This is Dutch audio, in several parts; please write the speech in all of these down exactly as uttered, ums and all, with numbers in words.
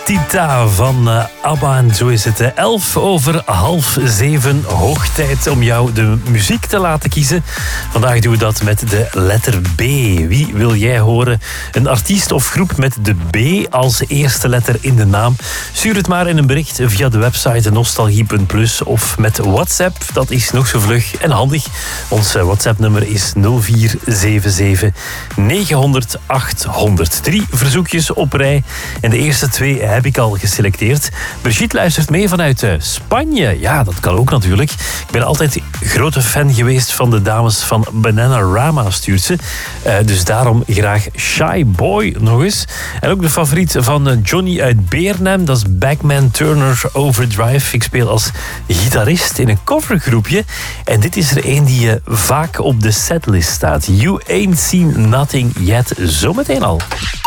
Tita van uh, ABBA. En zo is het uh, elf over half zeven. Hoog tijd om jou de muziek te laten kiezen. Vandaag doen we dat met de letter B. Wie wil jij horen? Een artiest of groep met de B als eerste letter in de naam? Stuur het maar in een bericht via de website nostalgie punt plus of met WhatsApp. Dat is nog zo vlug en handig. Ons WhatsApp-nummer is nul vier zeven zeven negenhonderd achthonderd. Drie verzoekjes op rij. En de eerste twee heb ik al geselecteerd. Brigitte luistert mee vanuit Spanje. Ja, dat kan ook natuurlijk. Ik ben altijd grote fan geweest van de dames van Bananarama, stuurt ze. Uh, dus daarom graag Shy Boy nog eens. En ook de favoriet van Johnny uit Beernem. Dat is Backman Turner Overdrive. Ik speel als gitarist in een covergroepje. En dit is er een die uh, vaak op de setlist staat. You Ain't Seen Nothing Yet. Zometeen al.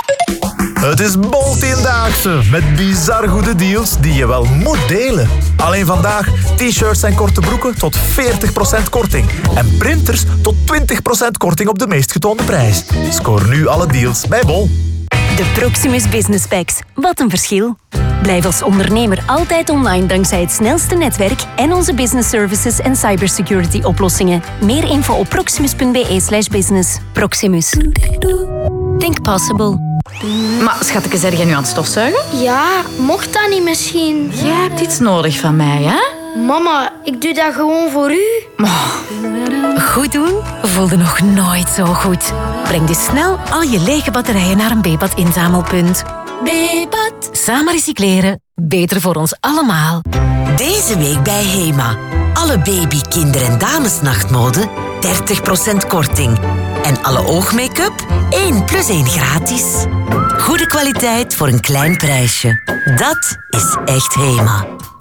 Het is Bol-tiendaagse met bizar goede deals die je wel moet delen. Alleen vandaag t-shirts en korte broeken tot veertig procent korting. En printers tot twintig procent korting op de meest getoonde prijs. Scoor nu alle deals bij Bol. De Proximus Business Packs. Wat een verschil. Blijf als ondernemer altijd online dankzij het snelste netwerk en onze business services en cybersecurity oplossingen. Meer info op proximus.be slash business. Proximus. Think possible. Maar schatje, zeg jij nu aan het stofzuigen? Ja, mocht dat niet misschien? Jij hebt iets nodig van mij, hè? Mama, ik doe dat gewoon voor u. Oh. Goed doen voelde nog nooit zo goed. Breng dus snel al je lege batterijen naar een B-pad inzamelpunt. B-pad. Samen recycleren. Beter voor ons allemaal. Deze week bij Hema. Alle baby, kinder- en damesnachtmode dertig procent korting. En alle oogmake-up één plus één gratis. Goede kwaliteit voor een klein prijsje. Dat is echt Hema.